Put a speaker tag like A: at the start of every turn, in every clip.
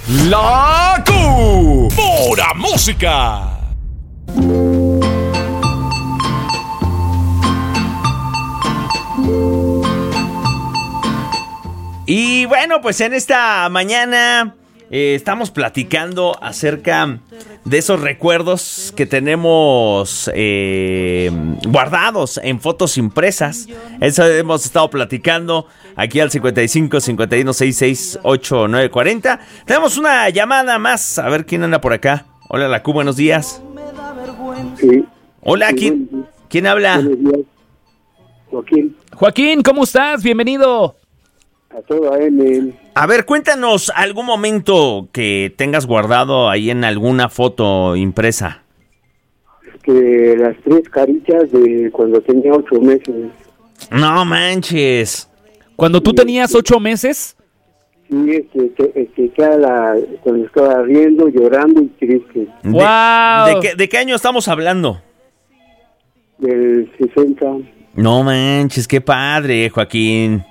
A: La Q. Pura música.
B: Y bueno, pues en esta mañana estamos platicando acerca de esos recuerdos que tenemos guardados en fotos impresas. Eso hemos estado platicando aquí al 55 51 66 8940. Tenemos una llamada más, a ver quién anda por acá. Hola, La Q, buenos días.
C: Sí.
B: Hola, ¿quién habla?
C: Buenos días.
D: Joaquín, ¿cómo estás? Bienvenido.
C: A todo AM.
B: A ver, cuéntanos algún momento que tengas guardado ahí en alguna foto impresa.
C: Que las 3 caritas de cuando tenía 8 meses.
B: No manches.
D: ¿Cuando tú tenías 8 meses?
C: Sí, cuando estaba riendo, llorando y triste.
D: ¡Wow!
B: ¿De qué año estamos hablando?
C: Del 60.
B: No manches, qué padre, Joaquín.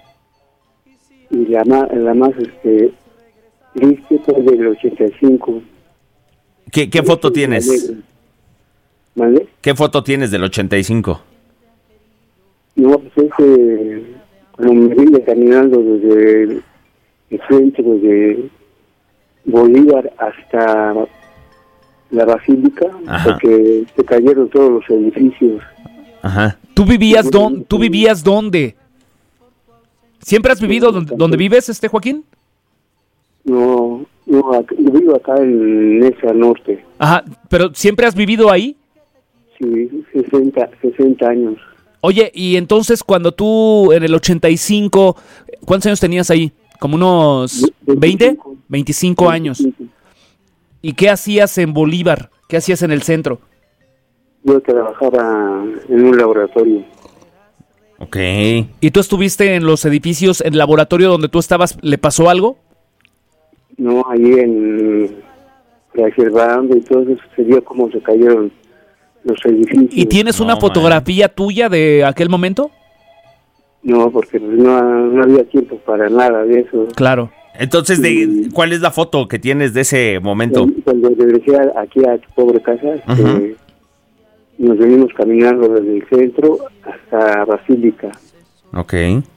C: Y la más triste fue del 85.
B: ¿Qué foto tienes?
C: ¿Vale?
B: ¿Qué foto tienes del 85?
C: No, pues cuando me vine caminando desde el centro de Bolívar hasta la Basílica,
B: Ajá.
C: porque se cayeron todos los edificios.
B: Ajá.
D: ¿Tú vivías dónde? ¿Siempre has vivido donde vives, Joaquín?
C: No, yo vivo acá en Nesa Norte.
D: Ajá, pero ¿siempre has vivido ahí?
C: Sí, 60 años.
D: Oye, y entonces cuando tú en el 85, ¿cuántos años tenías ahí? ¿Como unos 20? 25 años.
C: 25.
D: ¿Y qué hacías en Bolívar? ¿Qué hacías en el centro?
C: Yo trabajaba en un laboratorio.
B: Ok.
D: ¿Y tú estuviste en los edificios, en el laboratorio donde tú estabas, le pasó algo?
C: No, ahí en reservando y todo eso, se vio cómo se cayeron los edificios.
D: ¿Y tienes una
B: No,
D: fotografía tuya de aquel momento?
C: No, porque no había tiempo para nada de eso.
D: Claro.
B: Entonces, ¿cuál es la foto que tienes de ese momento?
C: Cuando regresé aquí a tu pobre casa,
B: Ujú.
C: nos venimos caminando desde el centro hasta Basílica.
B: Ok.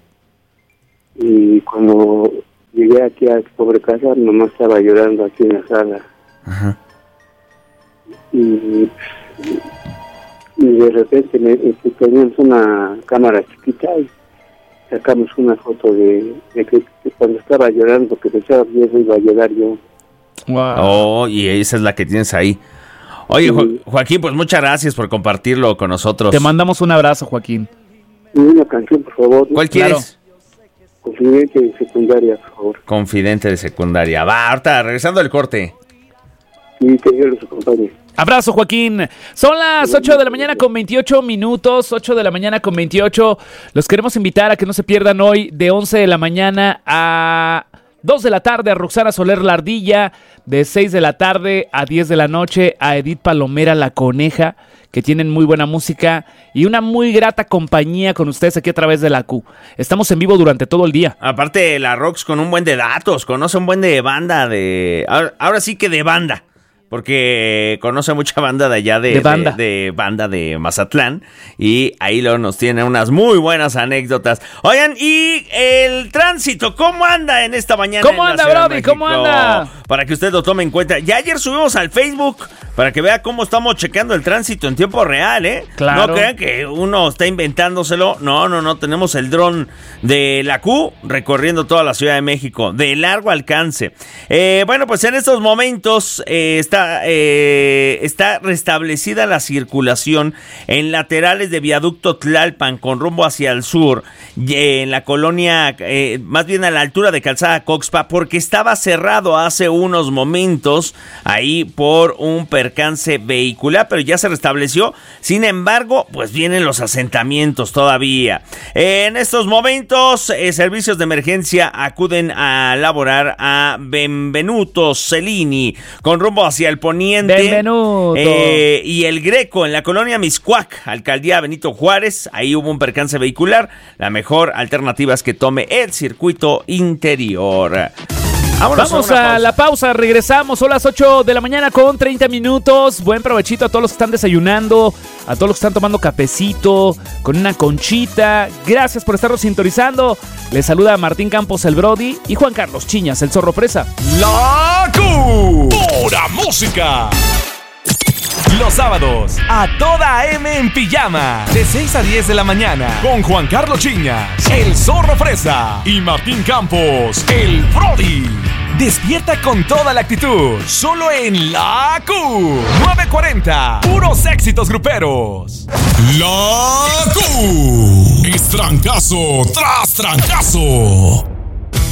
C: Y cuando llegué aquí a tu pobre casa, mamá estaba llorando aquí en la sala.
B: Ajá.
C: Y de repente teníamos una cámara chiquita y sacamos una foto de que cuando estaba llorando, porque pensaba que yo iba a llorar yo.
D: Wow.
B: Oh, y esa es la que tienes ahí. Oye, Joaquín, pues muchas gracias por compartirlo con nosotros.
D: Te mandamos un abrazo, Joaquín.
C: Y una canción, por favor.
B: ¿Cuál
D: Claro.
B: quieres?
C: Confidente de secundaria, por favor.
B: Confidente de secundaria. Va, ahorita, regresando al corte.
C: Y que Dios los acompañe.
D: Abrazo, Joaquín. Son las 8 de la mañana con 28 minutos. 8 de la mañana con 28. Los queremos invitar a que no se pierdan hoy de 11 de la mañana a 2 de la tarde a Roxana Soler La Ardilla. De 6 de la tarde a 10 de la noche a Edith Palomera La Coneja, que tienen muy buena música y una muy grata compañía con ustedes aquí a través de La Q. Estamos en vivo durante todo el día.
B: Aparte, la Rox con un buen de datos, conoce un buen de banda de... Ahora sí que de banda, porque conoce mucha banda de allá de banda de Mazatlán, y ahí luego nos tiene unas muy buenas anécdotas. Oigan, y el tránsito, ¿cómo anda en esta mañana?
D: ¿Cómo anda, Brody? ¿Cómo anda?
B: Para que usted lo tome en cuenta. Ya ayer subimos al Facebook para que vea cómo estamos checando el tránsito en tiempo real, ¿eh?
D: Claro.
B: No crean que uno está inventándoselo. No. Tenemos el dron de La Q recorriendo toda la Ciudad de México de largo alcance. Bueno, pues en estos momentos está restablecida la circulación en laterales de viaducto Tlalpan con rumbo hacia el sur, en la colonia, más bien a la altura de Calzada Coxpa, porque estaba cerrado hace unos momentos ahí por un percance vehicular, pero ya se restableció. Sin embargo, pues vienen los asentamientos todavía. En estos momentos, servicios de emergencia acuden a laborar a Benvenuto Cellini con rumbo hacia el poniente.
D: Benvenuto.
B: Y el Greco en la colonia Miscuac, alcaldía Benito Juárez. Ahí hubo un percance vehicular. La mejor alternativa es que tome el circuito interior.
D: Vamos a la pausa, regresamos, son las 8 de la mañana con 30 minutos. Buen provechito a todos los que están desayunando, a todos los que están tomando cafecito, con una conchita. Gracias por estarnos sintonizando. Les saluda Martín Campos, el Brody, y Juan Carlos Chiñas, el Zorro Fresa.
A: La Pura Música. Los sábados, a toda AM en pijama, de 6 a 10 de la mañana, con Juan Carlos Chiñas, el Zorro Fresa, y Martín Campos, el Brody. Despierta con toda la actitud, solo en La Q. 940, puros éxitos gruperos. La Q. Es trancazo tras trancazo.